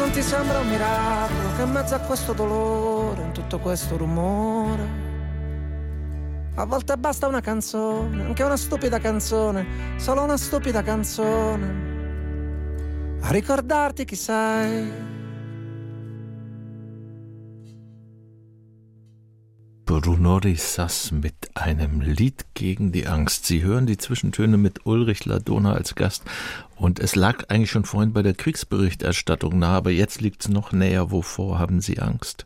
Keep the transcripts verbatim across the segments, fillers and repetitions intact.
non ti sembra un miracolo che in mezzo a questo dolore, in tutto questo rumore, a volte basta una canzone, anche una stupida canzone, solo una stupida canzone, a ricordarti chi sei. Bruno Rissas mit einem Lied gegen die Angst. Sie hören die Zwischentöne mit Ulrich Ladurner als Gast. Und es lag eigentlich schon vorhin bei der Kriegsberichterstattung nahe, aber jetzt liegt es noch näher. Wovor haben Sie Angst?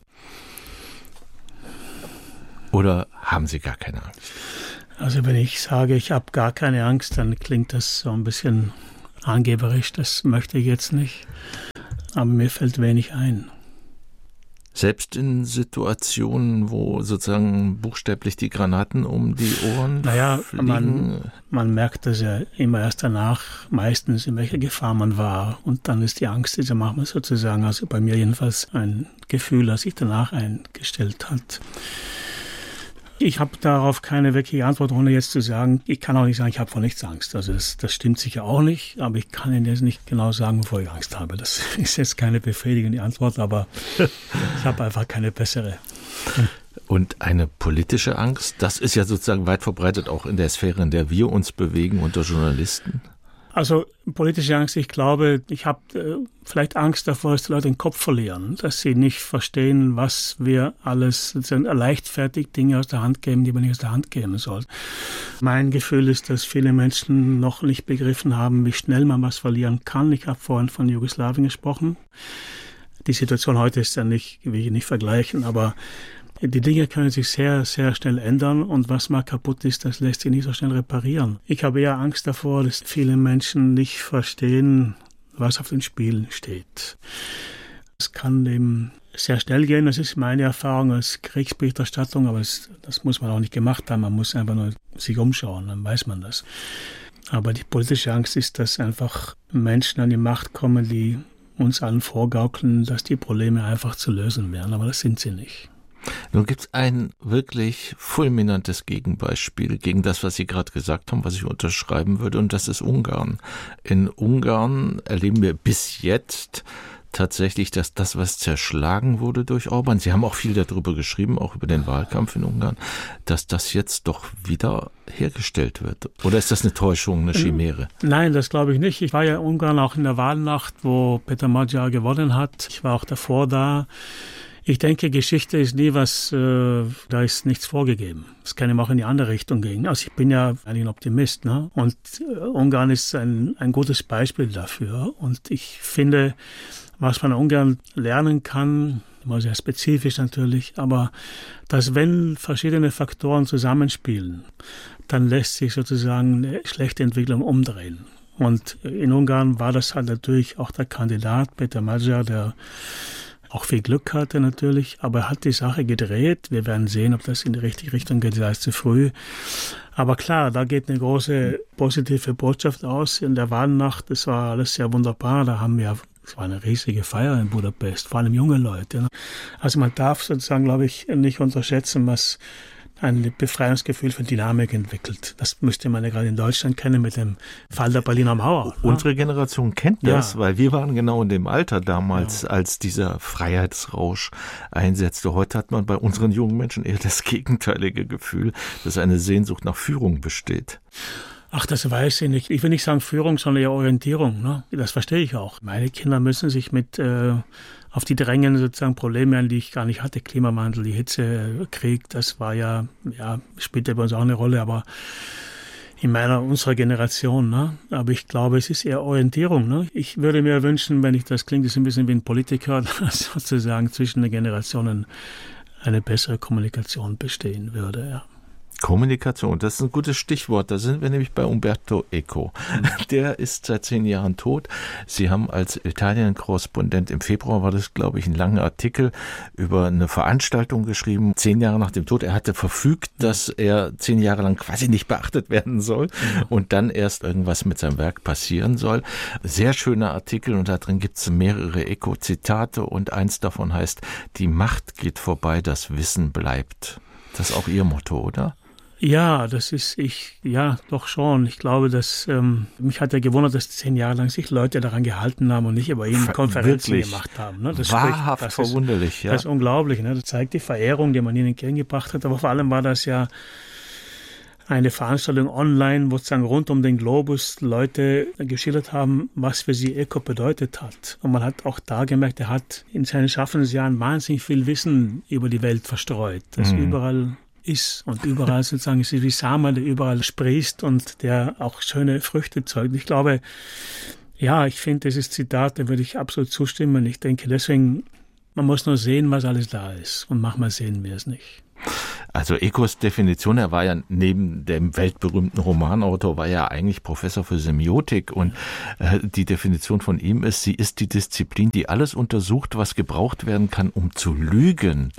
Oder haben Sie gar keine Angst? Also wenn ich sage, ich habe gar keine Angst, dann klingt das so ein bisschen angeberisch. Das möchte ich jetzt nicht. Aber mir fällt wenig ein. Selbst in Situationen, wo sozusagen buchstäblich die Granaten um die Ohren naja, fliegen? Man, man merkt das ja immer erst danach, meistens in welcher Gefahr man war. Und dann ist die Angst, diese macht man sozusagen, also bei mir jedenfalls, ein Gefühl, das sich danach eingestellt hat. Ich habe darauf keine wirkliche Antwort, ohne jetzt zu sagen, ich kann auch nicht sagen, ich habe vor nichts Angst. Also das, das stimmt sicher auch nicht, aber ich kann Ihnen jetzt nicht genau sagen, wovor ich Angst habe. Das ist jetzt keine befriedigende Antwort, aber ich habe einfach keine bessere. Und eine politische Angst, das ist ja sozusagen weit verbreitet auch in der Sphäre, in der wir uns bewegen unter Journalisten. Also politische Angst, ich glaube, ich habe äh, vielleicht Angst davor, dass die Leute den Kopf verlieren, dass sie nicht verstehen, was wir alles sozusagen leichtfertig Dinge aus der Hand geben, die man nicht aus der Hand geben soll. Mein Gefühl ist, dass viele Menschen noch nicht begriffen haben, wie schnell man was verlieren kann. Ich habe vorhin von Jugoslawien gesprochen. Die Situation heute ist ja nicht, will ich nicht vergleichen, aber die Dinge können sich sehr, sehr schnell ändern und was mal kaputt ist, das lässt sich nicht so schnell reparieren. Ich habe eher Angst davor, dass viele Menschen nicht verstehen, was auf den Spielen steht. Es kann eben sehr schnell gehen, das ist meine Erfahrung als Kriegsberichterstattung, aber das, das muss man auch nicht gemacht haben, man muss einfach nur sich umschauen, dann weiß man das. Aber die politische Angst ist, dass einfach Menschen an die Macht kommen, die uns allen vorgaukeln, dass die Probleme einfach zu lösen wären, aber das sind sie nicht. Nun gibt es ein wirklich fulminantes Gegenbeispiel gegen das, was Sie gerade gesagt haben, was ich unterschreiben würde, und das ist Ungarn. In Ungarn erleben wir bis jetzt tatsächlich, dass das, was zerschlagen wurde durch Orban, Sie haben auch viel darüber geschrieben, auch über den Wahlkampf in Ungarn, dass das jetzt doch wieder hergestellt wird. Oder ist das eine Täuschung, eine Chimäre? Nein, das glaube ich nicht. Ich war ja in Ungarn auch in der Wahlnacht, wo Peter Magyar gewonnen hat. Ich war auch davor da. Ich denke, Geschichte ist nie was, äh, da ist nichts vorgegeben. Es kann eben auch in die andere Richtung gehen. Also ich bin ja eigentlich ein Optimist, ne? Und äh, Ungarn ist ein, ein gutes Beispiel dafür. Und ich finde, was man in Ungarn lernen kann, immer sehr spezifisch natürlich, aber dass wenn verschiedene Faktoren zusammenspielen, dann lässt sich sozusagen eine schlechte Entwicklung umdrehen. Und in Ungarn war das halt natürlich auch der Kandidat Peter Magyar, der auch viel Glück hatte natürlich, aber er hat die Sache gedreht. Wir werden sehen, ob das in die richtige Richtung geht, sei es zu früh. Aber klar, da geht eine große positive Botschaft aus. In der Wahlnacht, das war alles sehr wunderbar. Da haben wir, es war eine riesige Feier in Budapest, vor allem junge Leute. Also man darf sozusagen, glaube ich, nicht unterschätzen, was ein Befreiungsgefühl für Dynamik entwickelt. Das müsste man ja gerade in Deutschland kennen mit dem Fall der Berliner Mauer. Unsere Generation kennt das, ja. Weil wir waren genau in dem Alter damals, ja. als dieser Freiheitsrausch einsetzte. Heute hat man bei unseren jungen Menschen eher das gegenteilige Gefühl, dass eine Sehnsucht nach Führung besteht. Ach, das weiß ich nicht. Ich will nicht sagen Führung, sondern eher Orientierung. Ne? Das verstehe ich auch. Meine Kinder müssen sich mit äh, auf die drängen sozusagen Probleme an, die ich gar nicht hatte. Klimawandel, die Hitze, Krieg, das war ja, ja, spielte bei uns auch eine Rolle, aber in meiner, unserer Generation, ne? Aber ich glaube, es ist eher Orientierung, ne? Ich würde mir wünschen, wenn ich, das klingt jetzt ein bisschen wie ein Politiker, dass sozusagen zwischen den Generationen eine bessere Kommunikation bestehen würde, ja. Kommunikation, das ist ein gutes Stichwort. Da sind wir nämlich bei Umberto Eco. Der ist seit zehn Jahren tot. Sie haben als Italien-Korrespondent im Februar, war das, glaube ich, ein langer Artikel über eine Veranstaltung geschrieben, zehn Jahre nach dem Tod. Er hatte verfügt, dass er zehn Jahre lang quasi nicht beachtet werden soll und dann erst irgendwas mit seinem Werk passieren soll. Sehr schöner Artikel und da drin gibt es mehrere Eco-Zitate und eins davon heißt, die Macht geht vorbei, das Wissen bleibt. Das ist auch Ihr Motto, oder? Ja, das ist ich, ja, doch schon. Ich glaube, dass ähm, mich hat ja gewundert, dass zehn Jahre lang sich Leute daran gehalten haben und nicht über ihn Konferenzen Wirklich? gemacht haben. Ne? Das Wahrhaft spricht, das verwunderlich, ist, ja. Das ist unglaublich. Ne? Das zeigt die Verehrung, die man ihnen entgegengebracht hat. Aber vor allem war das ja eine Veranstaltung online, wo sozusagen rund um den Globus Leute geschildert haben, was für sie ECO bedeutet hat. Und man hat auch da gemerkt, er hat in seinen Schaffensjahren wahnsinnig viel Wissen über die Welt verstreut, das mhm. überall ist und überall sozusagen ist wie Samen, der überall sprießt und der auch schöne Früchte zeugt. Ich glaube, ja, ich finde dieses Zitat, da würde ich absolut zustimmen. Ich denke deswegen, man muss nur sehen, was alles da ist und manchmal sehen wir es nicht. Also Ecos Definition, er war ja neben dem weltberühmten Romanautor, war ja eigentlich Professor für Semiotik und äh, die Definition von ihm ist, sie ist die Disziplin, die alles untersucht, was gebraucht werden kann, um zu lügen.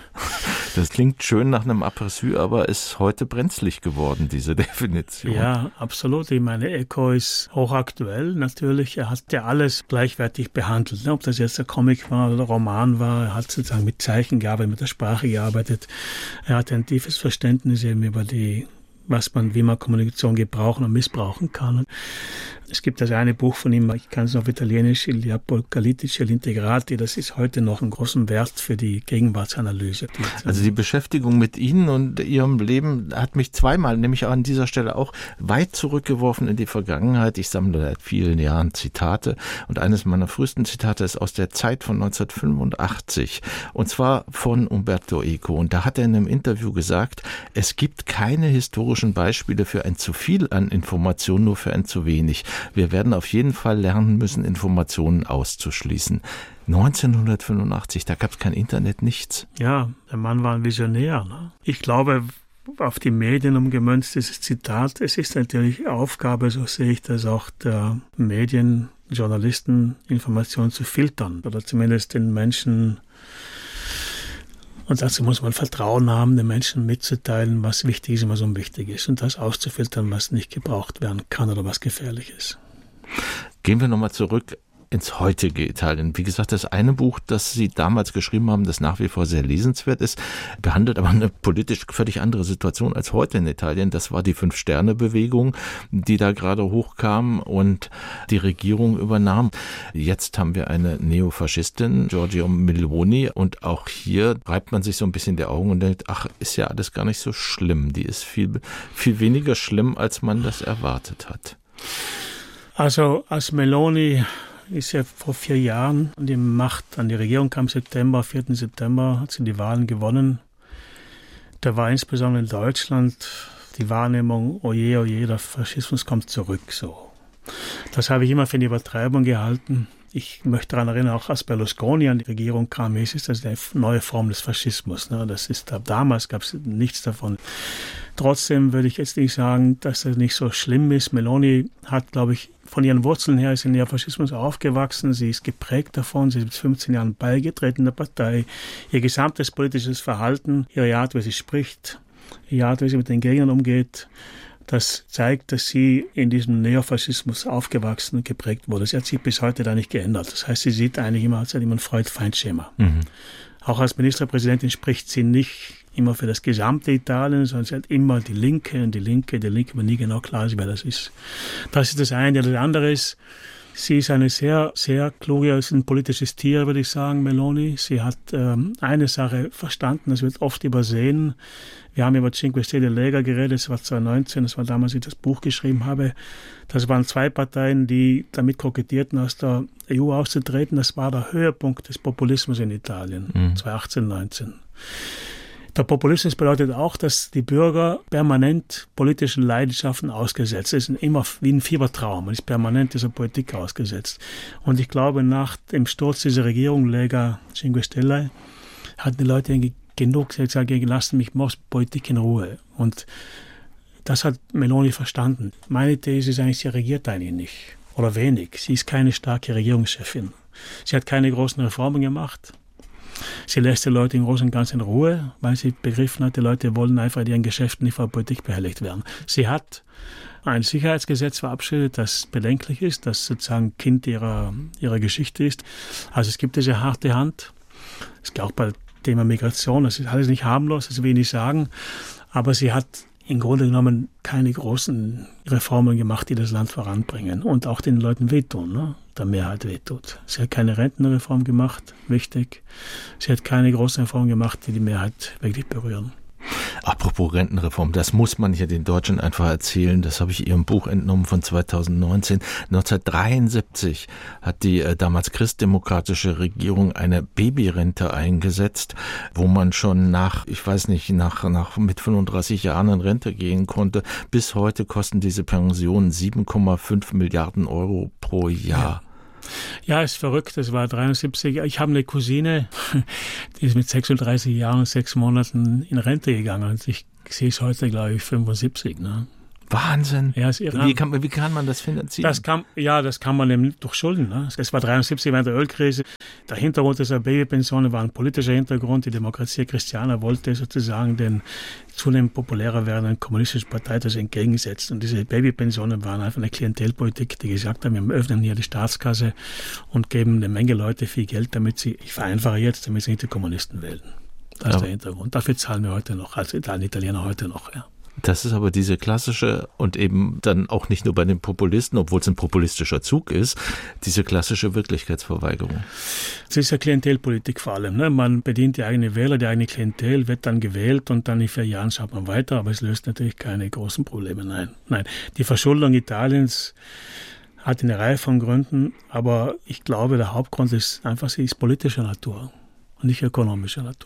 Das klingt schön nach einem Aperçu, aber ist heute brenzlig geworden, diese Definition. Ja, absolut. Ich meine, Eco ist hochaktuell natürlich. Er hat ja alles gleichwertig behandelt. Ob das jetzt der Comic war oder der Roman war, er hat sozusagen mit Zeichen gearbeitet, mit der Sprache gearbeitet. Er hat ein tiefes Verständnis eben über die, was man, wie man Kommunikation gebrauchen und missbrauchen kann. Es gibt das eine Buch von ihm, ich kann es auf Italienisch, Il Apocalittici Integrati, das ist heute noch einen großen Wert für die Gegenwartsanalyse. Also die Beschäftigung mit Ihnen und Ihrem Leben hat mich zweimal, nämlich an dieser Stelle auch, weit zurückgeworfen in die Vergangenheit. Ich sammle seit vielen Jahren Zitate und eines meiner frühesten Zitate ist aus der Zeit von neunzehnhundertfünfundachtzig und zwar von Umberto Eco. Und da hat er in einem Interview gesagt, es gibt keine historischen Beispiele für ein zu viel an Informationen, nur für ein zu wenig. Wir werden auf jeden Fall lernen müssen, Informationen auszuschließen. neunzehnhundertfünfundachtzig, da gab es kein Internet, nichts. Ja, der Mann war ein Visionär. Ne? Ich glaube, auf die Medien umgemünzt dieses Zitat, es ist natürlich Aufgabe, so sehe ich das auch, der Medien, Journalisten, Informationen zu filtern oder zumindest den Menschen. Und dazu muss man Vertrauen haben, den Menschen mitzuteilen, was wichtig ist und was unwichtig ist. Und das auszufiltern, was nicht gebraucht werden kann oder was gefährlich ist. Gehen wir nochmal zurück ins heutige Italien. Wie gesagt, das eine Buch, das Sie damals geschrieben haben, das nach wie vor sehr lesenswert ist, behandelt aber eine politisch völlig andere Situation als heute in Italien. Das war die Fünf-Sterne-Bewegung, die da gerade hochkam und die Regierung übernahm. Jetzt haben wir eine Neofaschistin, Giorgia Meloni, und auch hier reibt man sich so ein bisschen die Augen und denkt, ach, ist ja alles gar nicht so schlimm. Die ist viel, viel weniger schlimm, als man das erwartet hat. Also als Meloni ist ja vor vier Jahren an die Macht, an die Regierung kam, September, vierten September, hat sie die Wahlen gewonnen. Da war insbesondere in Deutschland die Wahrnehmung, oje, oje, der Faschismus kommt zurück. So. Das habe ich immer für eine Übertreibung gehalten. Ich möchte daran erinnern, auch als Berlusconi an die Regierung kam, ist das eine neue Form des Faschismus. Das ist, damals gab es nichts davon. Trotzdem würde ich jetzt nicht sagen, dass das nicht so schlimm ist. Meloni hat, glaube ich, von ihren Wurzeln her ist in der Faschismus aufgewachsen. Sie ist geprägt davon. Sie ist mit fünfzehn Jahren beigetreten der Partei. Ihr gesamtes politisches Verhalten, ihre Art, wie sie spricht, ihre Art, wie sie mit den Gegnern umgeht, das zeigt, dass sie in diesem Neofaschismus aufgewachsen und geprägt wurde. Sie hat sich bis heute da nicht geändert. Das heißt, sie sieht eigentlich immer als ein Freund-Feind-Schema. Mhm. Auch als Ministerpräsidentin spricht sie nicht immer für das gesamte Italien, sondern sie hat immer die Linke und die Linke, die Linke, aber nie genau klar ist, wer das ist. Das ist das eine. Das andere ist, sie ist eine sehr, sehr kluge, ist ein politisches Tier, würde ich sagen, Meloni. Sie hat ähm, eine Sache verstanden, das wird oft übersehen. Wir haben über Cinque Stelle Lega geredet, das war zweitausendneunzehn, das war damals, als ich das Buch geschrieben habe. Das waren zwei Parteien, die damit kokettierten, aus der E U auszutreten. Das war der Höhepunkt des Populismus in Italien, mhm. zweitausendachtzehn, neunzehn. Der Populismus bedeutet auch, dass die Bürger permanent politischen Leidenschaften ausgesetzt sind. Es ist immer wie ein Fiebertraum. Man ist permanent dieser Politik ausgesetzt. Und ich glaube, nach dem Sturz dieser Regierung, Lega, Cinque Stelle, hatten die Leute genug gesagt, lasst mich muss Politik in Ruhe. Und das hat Meloni verstanden. Meine These ist eigentlich, sie regiert eigentlich nicht. Oder wenig. Sie ist keine starke Regierungschefin. Sie hat keine großen Reformen gemacht. Sie lässt die Leute im Großen und Ganzen in Ruhe, weil sie begriffen hat, die Leute wollen einfach in ihren Geschäften nicht von der Politik behelligt werden. Sie hat ein Sicherheitsgesetz verabschiedet, das bedenklich ist, das sozusagen Kind ihrer, ihrer Geschichte ist. Also es gibt diese harte Hand. Es gibt auch bei Thema Migration, das ist alles nicht harmlos, das will ich nicht sagen. Aber sie hat im Grunde genommen keine großen Reformen gemacht, die das Land voranbringen und auch den Leuten wehtun, ne? Der Mehrheit wehtut. Sie hat keine Rentenreform gemacht, wichtig. Sie hat keine großen Reformen gemacht, die die Mehrheit wirklich berühren. Apropos Rentenreform, das muss man hier den Deutschen einfach erzählen. Das habe ich Ihrem Buch entnommen von zweitausendneunzehn. neunzehnhundertdreiundsiebzig hat die äh, damals christdemokratische Regierung eine Babyrente eingesetzt, wo man schon nach, ich weiß nicht, nach, nach mit fünfunddreißig Jahren in Rente gehen konnte. Bis heute kosten diese Pensionen sieben Komma fünf Milliarden Euro pro Jahr. Ja. Ja, ist verrückt. Das war dreiundsiebzig. Ich habe eine Cousine, die ist mit sechsunddreißig Jahren, sechs Monaten in Rente gegangen. Und ich sehe es heute, glaube ich, fünfundsiebzig. Ne? Wahnsinn. Ja, ist irre. Wie kann, wie kann man das finanzieren? Das kann, ja, das kann man eben durch Schulden. Ne? Es war dreiundsiebzig während der Ölkrise. Der Hintergrund dieser Babypensionen war ein politischer Hintergrund. Die Demokratie Christiana wollte sozusagen den zunehmend populärer werdenden kommunistischen Partei das entgegensetzen. Und diese Babypensionen waren einfach eine Klientelpolitik, die gesagt haben, wir öffnen hier die Staatskasse und geben eine Menge Leute viel Geld, damit sie, ich vereinfache jetzt, damit sie nicht die Kommunisten wählen. Das ist ja der Hintergrund. Dafür zahlen wir heute noch, also zahlen die Italiener heute noch, ja. Das ist aber diese klassische und eben dann auch nicht nur bei den Populisten, obwohl es ein populistischer Zug ist, diese klassische Wirklichkeitsverweigerung. Es ist ja Klientelpolitik vor allem. Ne? Man bedient die eigene Wähler, die eigene Klientel, wird dann gewählt und dann in vier Jahren schaut man weiter, aber es löst natürlich keine großen Probleme. Nein, nein. Die Verschuldung Italiens hat eine Reihe von Gründen, aber ich glaube, der Hauptgrund ist einfach, sie ist politischer Natur und nicht ökonomischer Natur.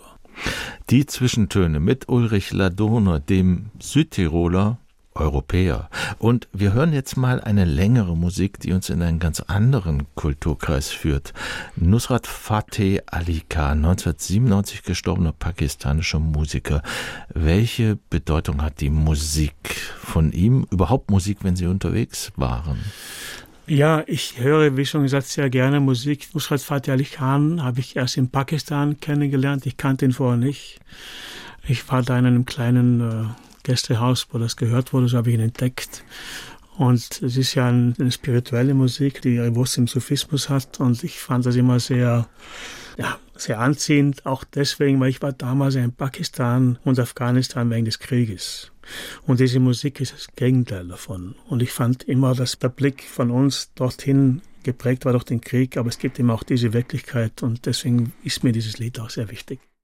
Die Zwischentöne mit Ulrich Ladurner, dem Südtiroler Europäer. Und wir hören jetzt mal eine längere Musik, die uns in einen ganz anderen Kulturkreis führt. Nusrat Fateh Ali Khan, neunzehnhundertsiebenundneunzig gestorbener pakistanischer Musiker. Welche Bedeutung hat die Musik von ihm? Überhaupt Musik, wenn Sie unterwegs waren? Ja, ich höre, wie schon gesagt, sehr gerne Musik. Nusrat Fateh Ali Khan habe ich erst in Pakistan kennengelernt. Ich kannte ihn vorher nicht. Ich war da in einem kleinen äh, Gästehaus, wo das gehört wurde, so habe ich ihn entdeckt. Und es ist ja eine, eine spirituelle Musik, die ihre Wurzel im Sufismus hat. Und ich fand das immer sehr, ja, sehr anziehend. Auch deswegen, weil ich war damals in Pakistan und Afghanistan wegen des Krieges. Und diese Musik ist das Gegenteil davon. Und ich fand immer, dass der Blick von uns dorthin geprägt war durch den Krieg, aber es gibt immer auch diese Wirklichkeit und deswegen ist mir dieses Lied auch sehr wichtig.